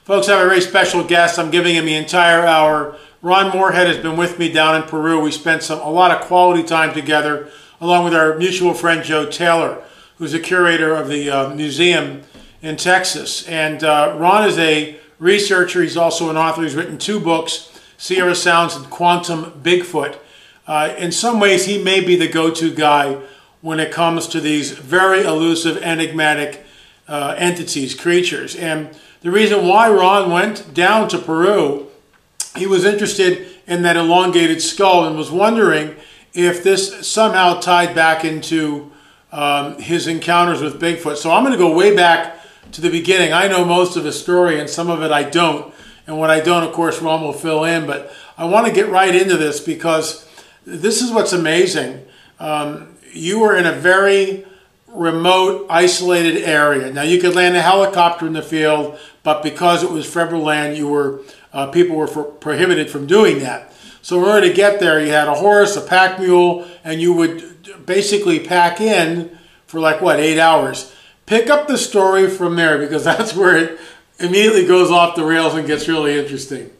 Folks, I have a very special guest. I'm giving him the entire hour. Ron Morehead has been with me down in Peru. We spent a lot of quality time together, along with our mutual friend Joe Taylor, who's the curator of the museum in Texas. And Ron is a researcher. He's also an author. He's written 2 books, Sierra Sounds and Quantum Bigfoot. In some ways, he may be the go-to guy when it comes to these very elusive, enigmatic entities, creatures. And the reason why Ron went down to Peru, he was interested in that elongated skull and was wondering if this somehow tied back into his encounters with Bigfoot. So I'm going to go way back to the beginning. I know most of his story and some of it I don't. And what I don't, of course, Ron will fill in. But I want to get right into this because this is what's amazing. You were in a very remote, isolated area. Now, you could land a helicopter in the field, but because it was federal land, people were prohibited from doing that. So in order to get there, you had a horse, a pack mule, and you would basically pack in for 8 hours. Pick up the story from there, because that's where it immediately goes off the rails and gets really interesting.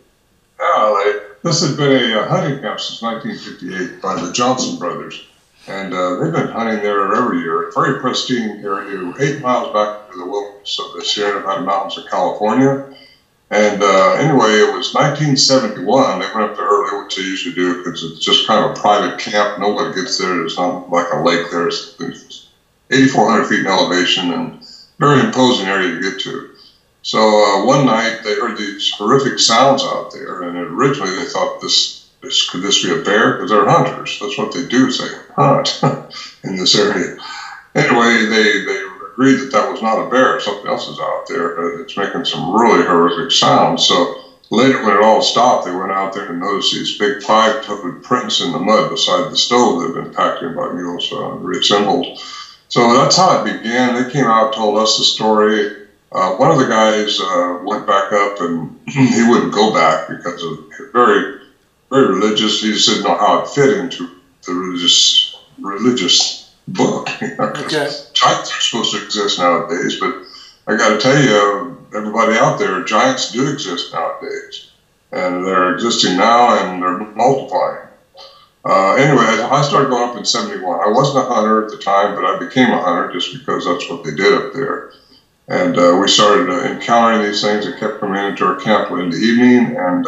This had been a hunting camp since 1958 by the Johnson brothers. And they've been hunting there every year. A very pristine area, 8 miles back into the wilderness of the Sierra Nevada mountains of California. And anyway, it was 1971. They went up there early, which they usually do, because it's just kind of a private camp. Nobody gets there. There's not like a lake there. It's 8,400 feet in elevation and very imposing area to get to. So one night they heard these horrific sounds out there, and originally they thought could this be a bear? Because they're hunters. That's what they do, is they hunt in this area. Anyway, they agreed that was not a bear. Something else is out there. It's making some really horrific sounds. So later, when it all stopped, they went out there and noticed these big 5-toed prints in the mud beside the stove that had been packed in by mules, reassembled. So that's how it began. They came out, told us the story. One of the guys went back up, and he wouldn't go back because of very, very religious. He just didn't know how it fit into the religious book. Okay. Giants are supposed to exist nowadays, but I got to tell you, everybody out there, giants do exist nowadays, and they're existing now, and they're multiplying. Anyway, I started going up in 71. I wasn't a hunter at the time, but I became a hunter just because that's what they did up there. And we started encountering these things that kept coming into our camp in the evening, and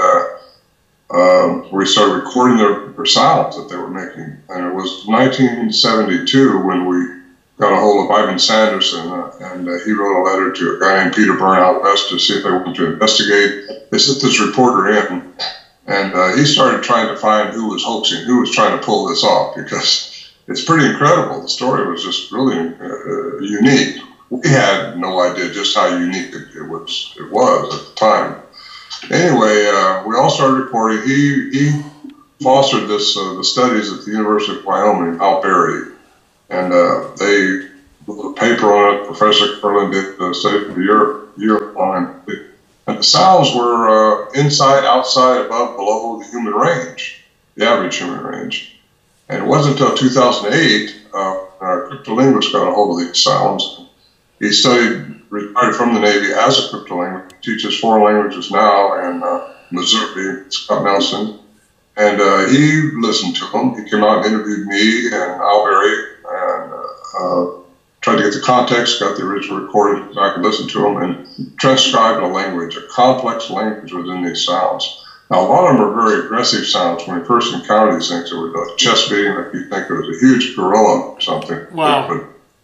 we started recording their sounds that they were making. And it was 1972 when we got a hold of Ivan Sanderson, and he wrote a letter to a guy named Peter Byrne out west to see if they wanted to investigate. They sent this reporter in, and he started trying to find who was hoaxing, who was trying to pull this off, because it's pretty incredible. The story was just really unique. We had no idea just how unique it was at the time. Anyway, we all started reporting. He fostered this the studies at the University of Wyoming, Al Berry, and they wrote a paper on it. Professor Curlin did the study for the year long. And the sounds were inside, outside, above, below the human range, the average human range. And it wasn't until 2008 our cryptolinguist got a hold of these sounds. He retired from the Navy as a cryptolinguist, teaches 4 languages now in Missouri, Scott Nelson. And he listened to them. He came out and interviewed me and Al Berry and tried to get the context, got the original recording so I could listen to them, and transcribed a language, a complex language within these sounds. Now, a lot of them are very aggressive sounds. When we first encountered these things, it was a chest beating, like you think it was a huge gorilla or something. Wow.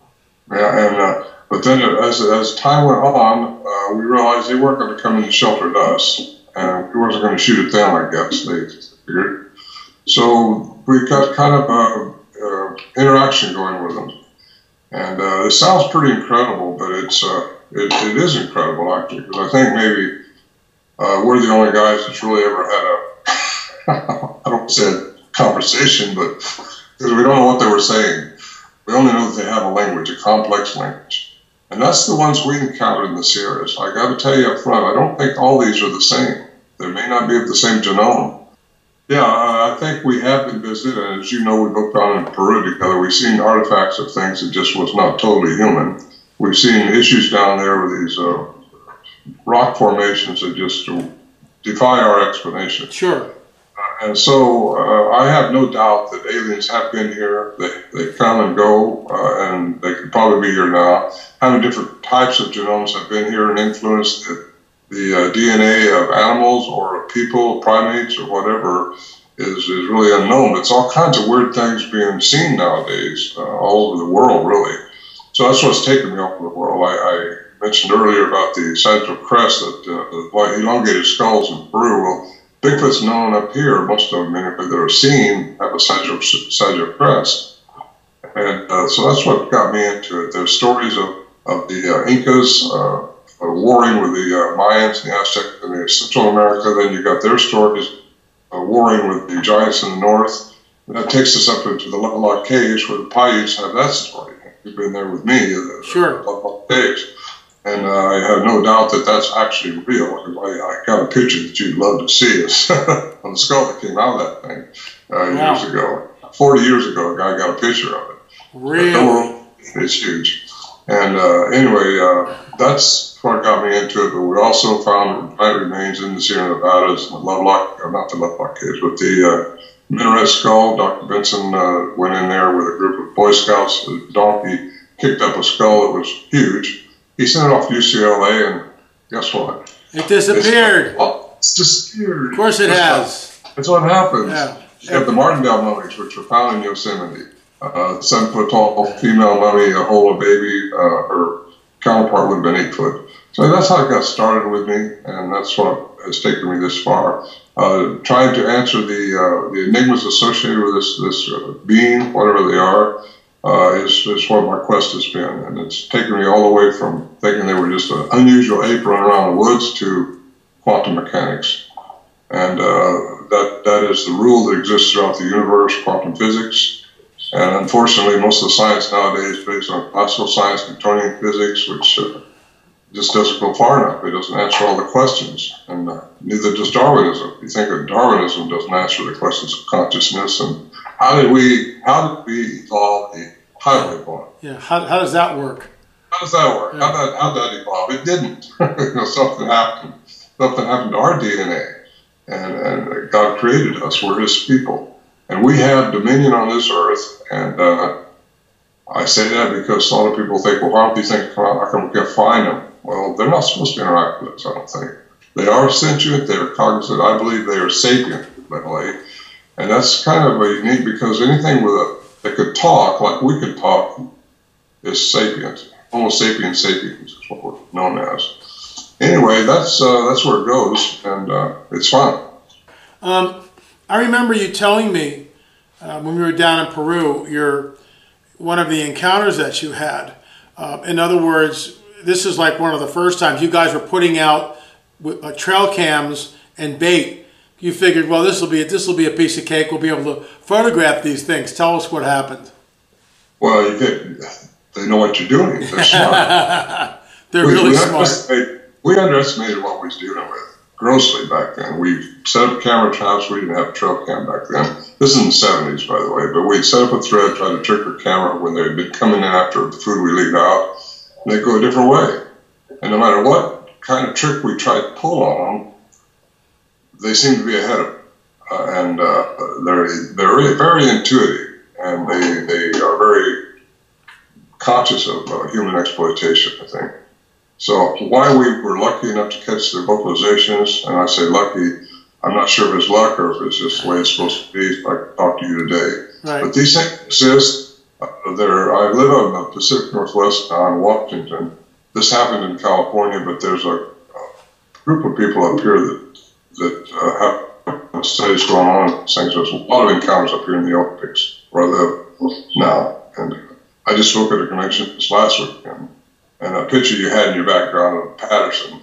But then as time went on, we realized they weren't going to come in and shelter us, and we wasn't going to shoot at them, I guess, they figured. So we got kind of interaction going with them. And it sounds pretty incredible, but it is incredible, actually, because I think maybe we're the only guys that's really ever had I don't say a conversation, but because we don't know what they were saying. We only know that they have a language, a complex language. And that's the ones we encountered in the Sierras. I got to tell you up front, I don't think all these are the same. They may not be of the same genome. Yeah, I think we have been visited, and as you know, we both gone in Peru together. We've seen artifacts of things that just was not totally human. We've seen issues down there with these rock formations that just defy our explanation. Sure. And so I have no doubt that aliens have been here. They come and go, and they could probably be here now. How many different types of genomes have been here and influenced the DNA of animals or of people, primates, or whatever is really unknown. It's all kinds of weird things being seen nowadays all over the world, really. So that's what's taken me off of the world. I mentioned earlier about the sagittal crest, the elongated skulls in Peru. Well, Bigfoot's known up here. Most of them, anyway, that are seen have a sagittal crest. And so that's what got me into it. There's stories of the Incas warring with the Mayans and the Aztecs in the Central America. Then you got their stories warring with the giants in the north. And that takes us up into the Lava Caves, where the Paiutes have that story. You've been there with me, sure. Lava Caves. And I have no doubt that that's actually real. I got a picture that you'd love to see us on the skull that came out of that thing years ago. 40 years ago, a guy got a picture of it. Really? It's huge. And anyway, that's what got me into it. But we also found giant remains in the Sierra Nevadas, the Lovelock, not the Lovelock Caves, but the Minaret Skull. Dr. Benson went in there with a group of Boy Scouts. A donkey kicked up a skull that was huge. He sent it off to UCLA, and guess what? It disappeared. It's disappeared. Of course it has. That's what happens. Yeah. You have the Martindale mummies, which were found in Yosemite. 7-foot-tall female mummy, a whole baby. Her counterpart would have been 8 foot. So that's how it got started with me, and that's what has taken me this far. Trying to answer the enigmas associated with this being, whatever they are, is what my quest has been. And it's taken me all the way from thinking they were just an unusual ape running around the woods to quantum mechanics. And that is the rule that exists throughout the universe, quantum physics. And unfortunately, most of the science nowadays is based on classical science, Newtonian physics, which just doesn't go far enough. It doesn't answer all the questions. And neither does Darwinism. You think that Darwinism doesn't answer the questions of consciousness and how did we evolve the highway point? Yeah, how does that work? How does that work? Yeah. How'd that evolve? It didn't. Something happened. Something happened to our DNA. And God created us. We're His people. And we have dominion on this earth. And I say that because a lot of people think, well, why don't you think, how come we can't find them? Well, they're not supposed to interact with us, I don't think. They are sentient. They are cognizant. I believe they are sapient, by the way. And that's kind of unique because anything that could talk, like we could talk, is sapient. Homo sapiens sapiens is what we're known as. Anyway, that's where it goes, and it's fun. I remember you telling me when we were down in Peru, one of the encounters that you had. In other words, this is like one of the first times you guys were putting out trail cams and bait. You figured, well, this will be a piece of cake. We'll be able to photograph these things. Tell us what happened. Well, they know what you're doing. They're smart. They're really smart. We underestimated what we was dealing with grossly back then. We set up camera traps. We didn't have a trail cam back then. This is in the 70s, by the way. But we'd set up a thread, try to trick the camera when they'd been coming in after the food we leave out, and they'd go a different way. And no matter what kind of trick we tried to pull on them, they seem to be ahead of them, and they're really very intuitive, and they are very conscious of human exploitation, I think. So why we were lucky enough to catch their vocalizations, and I say lucky, I'm not sure if it's luck or if it's just the way it's supposed to be, if I can talk to you today. Right. But these things exist. I live on the Pacific Northwest now in Washington. This happened in California, but there's a group of people up here that have studies going on. Things. There's a lot of encounters up here in the Olympics where I live now. And I just spoke at a convention this last weekend. And a picture you had in your background of Patterson,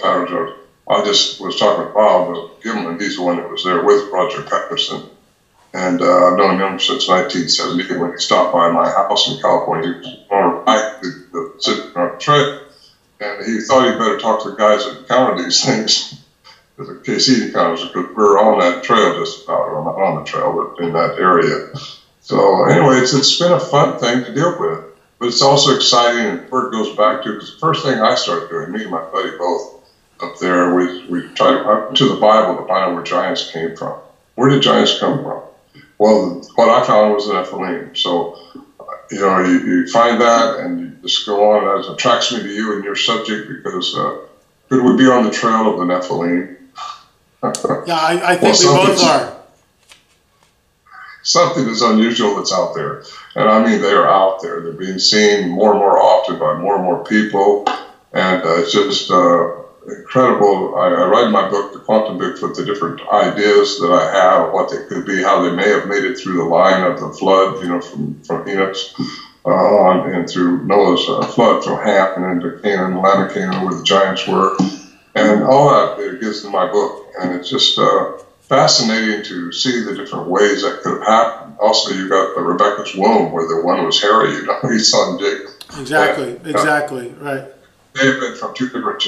I just was talking to Bob Gimlin. He's the one that was there with Roger Patterson. And I've known him since 1970 when he stopped by my house in California. He was on a bike the Pacific North Trail. And he thought he'd better talk to the guys that encounter these things. The KC encounters, because we're on that trail just about, or not on the trail, but in that area. So anyway, it's been a fun thing to deal with, but it's also exciting, and where it goes back to, because the first thing I started doing, me and my buddy both, up there. We tried up to the Bible to find out where giants came from. Where did giants come from? Well, what I found was the Nephilim. So, you find that and you just go on. That attracts me to you and your subject because could we be on the trail of the Nephilim? Yeah, I think we both are. Something is unusual that's out there. And I mean, they are out there. They're being seen more and more often by more and more people. And it's just incredible. I write in my book, The Quantum Bigfoot, the different ideas that I have, what they could be, how they may have made it through the line of the flood, from Enoch's on and through Noah's flood from Ham and into Canaan, the land of Canaan, where the giants were. And all that it gives in my book. And it's just fascinating to see the different ways that could have happened. Also, you got the Rebecca's womb, where the one was hairy, Esau and Jacob. Exactly, right. They have been from two different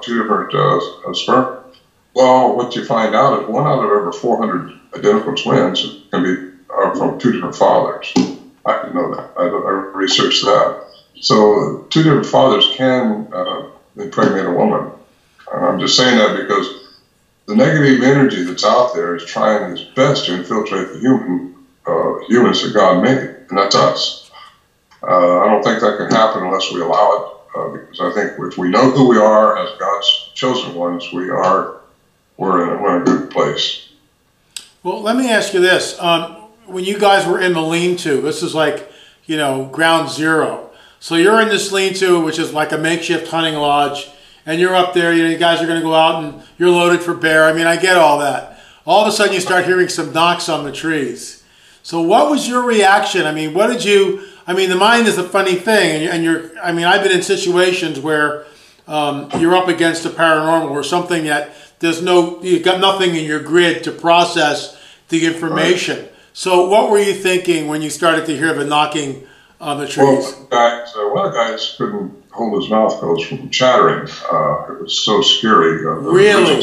sperm. Well, what you find out is 1 out of every 400 identical twins are from two different fathers. I didn't know that. I researched that. So 2 different fathers can impregnate a woman. I'm just saying that because the negative energy that's out there is trying its best to infiltrate the humans that God made, and that's us. I don't think that can happen unless we allow it. Because I think if we know who we are as God's chosen ones, we're in a good place. Well, let me ask you this. When you guys were in the lean-to, this is like, ground zero. So you're in this lean-to, which is like a makeshift hunting lodge, and you're up there, you guys are going to go out and you're loaded for bear. I mean, I get all that. All of a sudden you start hearing some knocks on the trees. So what was your reaction? I mean, the mind is a funny thing, and I've been in situations where you're up against the paranormal or something that you've got nothing in your grid to process the information. Right. So what were you thinking when you started to hear the knocking on the trees? Well, one of the guys couldn't hold his mouth closed from chattering. It was so scary. Really?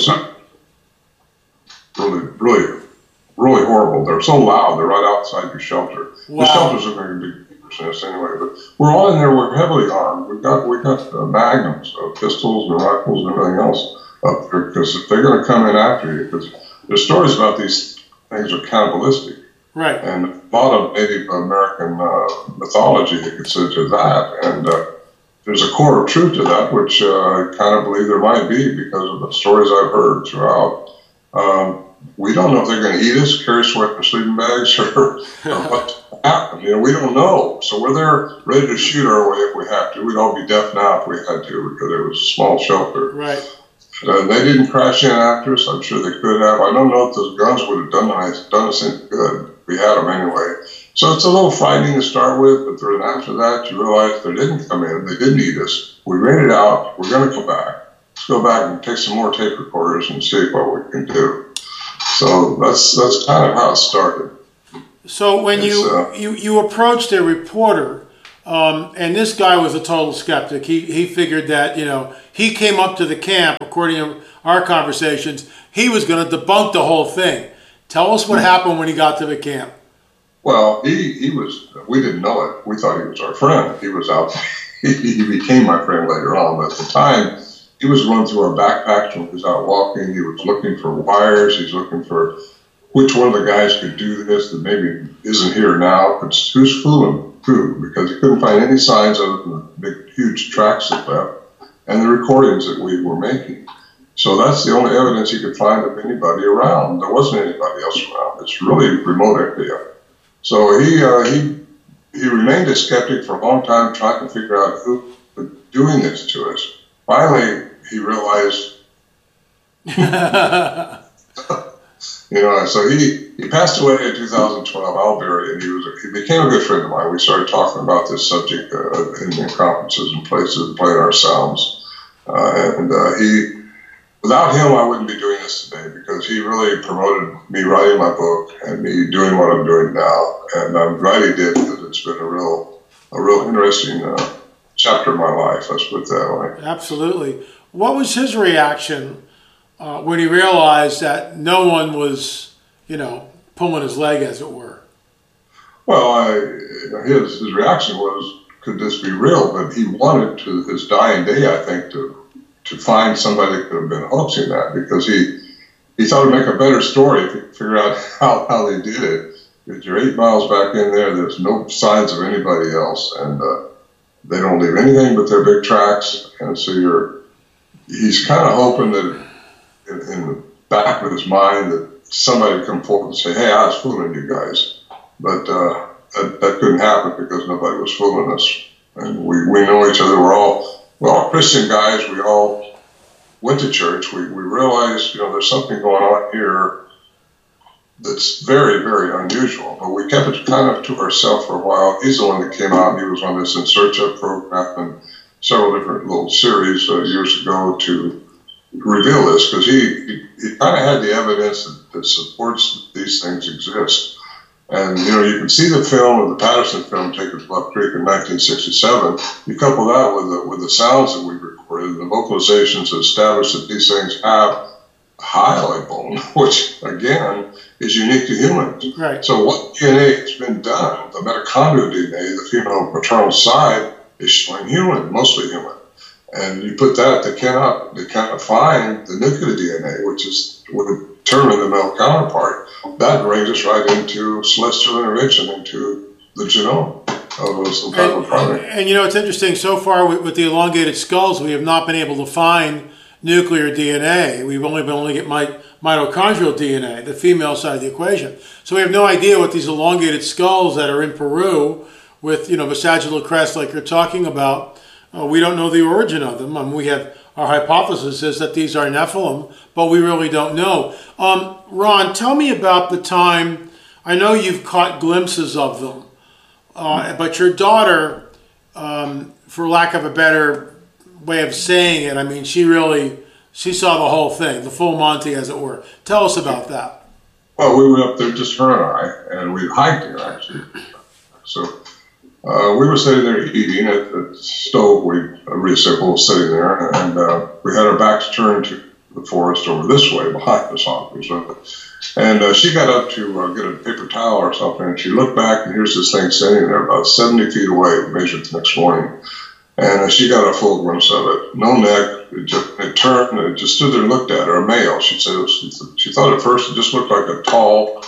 Really, really horrible. They're so loud. They're right outside your shelter. Wow. The shelters are very big. Anyway, but we're all in there. We're heavily armed. We got magnums, pistols and rifles and everything else up there because if they're going to come in after you, because there's stories about these things are cannibalistic, right? And a lot of Native American mythology that gets into that, and there's a core of truth to that, which I kind of believe there might be because of the stories I've heard throughout. We don't know if they're going to eat us, carry us away from sleeping bags, or what happened. We don't know. So we're there ready to shoot our way if we have to. We'd all be deaf now if we had to because it was a small shelter. Right. They didn't crash in after us. I'm sure they could have. I don't know if those guns would have done us any good. We had them anyway. So it's a little frightening to start with, but then after that, you realize they didn't come in. They didn't eat us. We made it out. We're going to go back. Let's go back and take some more tape recorders and see what we can do. So that's kind of how it started. So when you approached a reporter, and this guy was a total skeptic. He figured that, he came up to the camp, according to our conversations, he was going to debunk the whole thing. Tell us what happened when he got to the camp. Well, we didn't know it. We thought he was our friend. He was out. He became my friend later on, but at the time, he was going through our backpacks when he was out walking. He was looking for wires. He's looking for which one of the guys could do this that maybe isn't here now. Who's fooling who? Because he couldn't find any signs other than the big, huge tracks that left and the recordings that we were making. So that's the only evidence he could find of anybody around. There wasn't anybody else around. It's really a remote area. So he remained a skeptic for a long time, trying to figure out who was doing this to us. Finally, he realized, so he passed away in 2012, Al Berry, and he became a good friend of mine. We started talking about this subject in conferences and places, playing our sounds. Without him, I wouldn't be doing this today because he really promoted me writing my book and me doing what I'm doing now. And I'm glad he did because it's been a real interesting chapter of my life. Let's put it that way. Absolutely. What was his reaction when he realized that no one was, pulling his leg, as it were? Well, his reaction was, could this be real? But he wanted to his dying day, I think, to to find somebody that could have been hoaxing that, because he thought it'd make a better story if he could figure out how they did it. Because you're 8 miles back in there, there's no signs of anybody else, and they don't leave anything but their big tracks, and so he's kind of hoping that in the back of his mind that somebody would come forward and say, hey, I was fooling you guys. But that couldn't happen because nobody was fooling us. And we know each other. We're all Christian guys. We all went to church. We realized, there's something going on here that's very, very unusual. But we kept it kind of to ourselves for a while. He's the one that came out. He was on this In Search Of program and several different little series years ago to reveal this, because he kind of had the evidence that supports that these things exist. And, you can see the film, the Patterson film taken at Bluff Creek in 1967. You couple that with the sounds that we recorded, the vocalizations that establish that these things have a hyoid bone, which, again, is unique to humans. Right. So what DNA has been done, the mitochondrial DNA, the female maternal side, is showing human, mostly human. And you put that, they cannot find the nuclear DNA, which would determine the male counterpart. That brings us right into celestial intervention into the genome of some type of primate. And it's interesting, so far with the elongated skulls, we have not been able to find nuclear DNA. We've only been able to get mitochondrial DNA, the female side of the equation. So we have no idea what these elongated skulls that are in Peru with, the sagittal crest like you're talking about, we don't know the origin of them. We have our hypothesis is that these are Nephilim, but we really don't know. Ron, tell me about the time. I know you've caught glimpses of them, but your daughter, for lack of a better way of saying it, she saw the whole thing, the full Monty, as it were. Tell us about that. Well, we went up there, just her and I, and we hiked there, actually. So we were sitting there eating at the stove. A receptacle was sitting there, and we had our backs turned to the forest over this way behind us, obviously. And she got up to get a paper towel or something, and she looked back, and here's this thing sitting there about 70 feet away, measured the next morning. And she got a full glimpse of it. No neck. It turned, and it just stood there and looked at her. A male, she said. She thought at first it just looked like a tall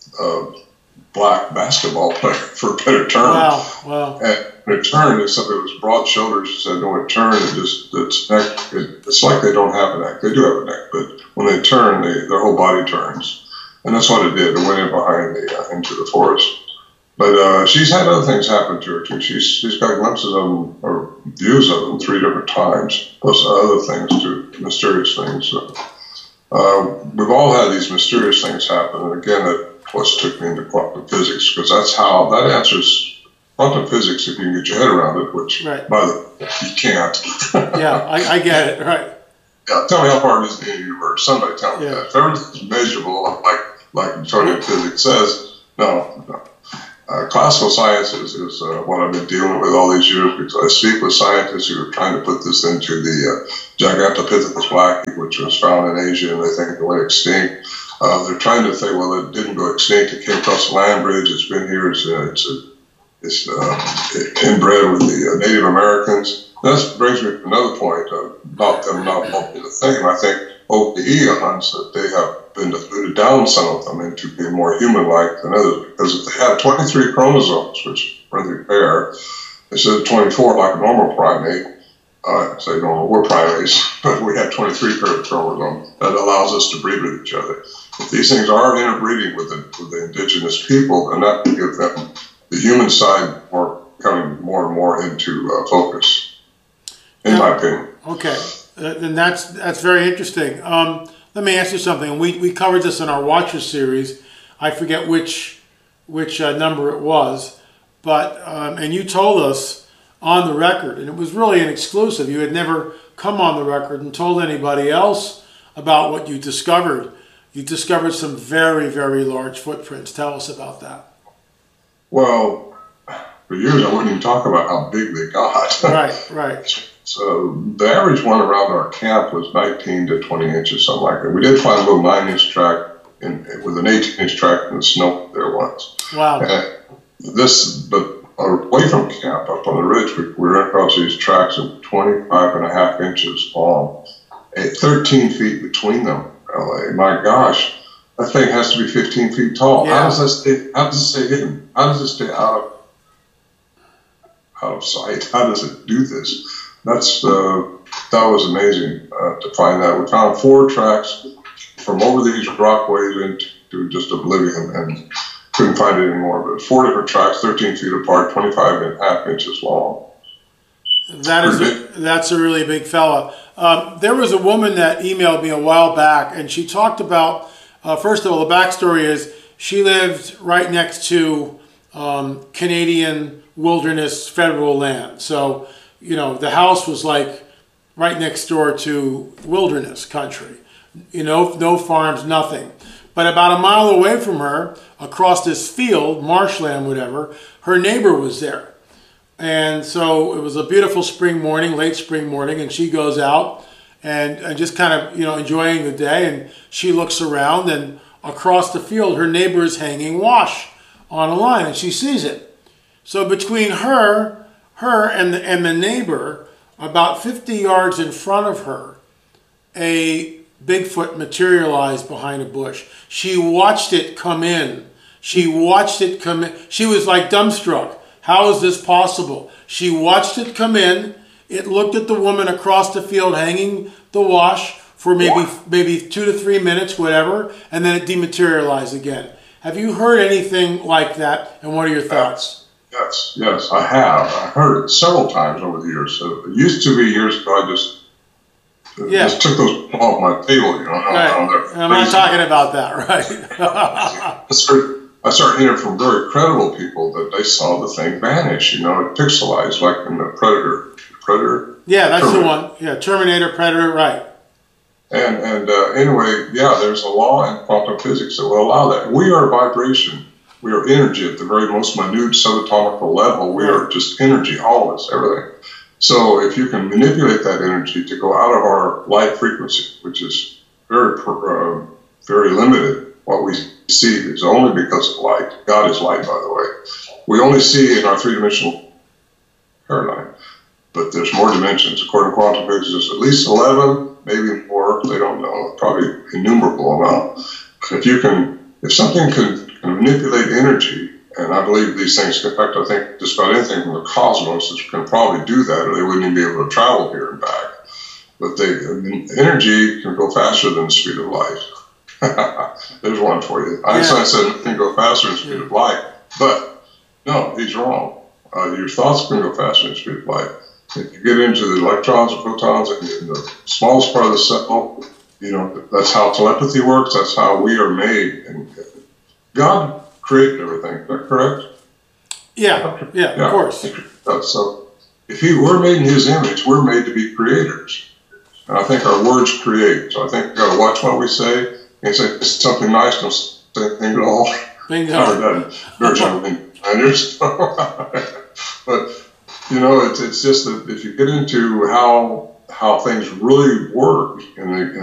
black basketball player, for a better term. Wow. And when it turned, except it was broad shoulders. She said, no, it turned, its neck, it's like they don't have a neck. They do have a neck, but when they turn, their whole body turns. And that's what it did. It went in behind into the forest. But she's had other things happen to her, too. She's got glimpses of them, or views of them, 3 different times, plus other things, too, mysterious things. We've all had these mysterious things happen, and again, that plus took me into quantum physics, because that answers quantum physics if you can get your head around it, which, right. By the way, you can't. Yeah, I get it, right. Yeah, tell me how far it is in the universe. Somebody tell me that. If everything's measurable, like Newtonian physics says, no. Classical science is what I've been dealing with all these years, because I speak with scientists who are trying to put this into the Gigantopithecus blacki, which was found in Asia, and they think it went extinct. They're trying to say, well, it didn't go extinct. It came across the land bridge. It's been here. It's inbred with the Native Americans. That brings me to another point about them not being the same. I think over the eons that they have been diluted down, some of them, into being more human-like than others. Because if they have 23 chromosomes, which are the pair, instead of 24 like a normal primate, say normal, we're primates, but we have 23 pairs of chromosomes that allows us to breed with each other. If these things are interbreeding with the indigenous people, then that will give them the human side coming more and more into focus, in my opinion. Okay, then that's very interesting. Let me ask you something. We covered this in our Watchers series. I forget which number it was, but and you told us on the record, and it was really an exclusive. You had never come on the record and told anybody else about what you discovered. You discovered some very, very large footprints. Tell us about that. Well, for years I wouldn't even talk about how big they got. Right. So the average one around our camp was 19 to 20 inches, something like that. We did find a little 9-inch track with an 18-inch track in the snow there once. Wow. But away from camp up on the ridge, we ran across these tracks of 25.5 inches long, 13 feet between them. LA, my gosh, that thing has to be 15 feet tall. Yeah. How does that stay? How does it stay hidden? How does it stay out of sight? How does it do this? That was amazing to find that. We found 4 tracks from over these rockways into just oblivion, and couldn't find it anymore. But 4 different tracks, 13 feet apart, 25.5 inches long. That's a really big fella. There was a woman that emailed me a while back, and she talked about, first of all, the backstory is she lived right next to Canadian wilderness federal land. So, the house was like right next door to wilderness country. No farms, nothing. But about a mile away from her, across this field, marshland, whatever, her neighbor was there. And so it was a beautiful spring morning, late spring morning, and she goes out and just kind of, enjoying the day. And she looks around, and across the field, her neighbor is hanging wash on a line, and she sees it. So between her and the neighbor, about 50 yards in front of her, a Bigfoot materialized behind a bush. She watched it come in. She watched it come in. She was like dumbstruck. How is this possible? She watched it come in. It looked at the woman across the field hanging the wash for maybe 2 to 3 minutes, whatever, and then it dematerialized again. Have you heard anything like that, and what are your thoughts? Yes, I have. I heard it several times over the years. It used to be years ago, I just took those off my table, Right. I'm not talking about that, right? I started hearing from very credible people that they saw the thing vanish. It pixelized like in the Predator. Yeah, that's Terminator. the one. Yeah, Terminator, Predator, right. And anyway, there's a law in quantum physics that will allow that. We are vibration. We are energy at the very most minute subatomic level. We are just energy, all of us, everything. So if you can manipulate that energy to go out of our light frequency, which is very limited, what we see is only because of light. God is light, by the way. We only see in our 3-dimensional paradigm, but there's more dimensions. According to quantum physics, there's at least 11, maybe more. They don't know. Probably innumerable amount. If something can manipulate energy, and I believe these things, in fact, I think just about anything from the cosmos can probably do that, or they wouldn't even be able to travel here and back. But energy can go faster than the speed of light. There's one for you. Einstein said it can go faster than the speed of light, but no, he's wrong. Your thoughts can go faster than the speed of light. If you get into the electrons and photons in the smallest part of the cell, that's how telepathy works. That's how we are made. And God created everything. Is that correct? Yeah, of course. So if we're made in His image, we're made to be creators. And I think our words create. So I think we've got to watch what we say. And say something nice, don't say anything at all. Bingo. But it's just that if you get into how things really work in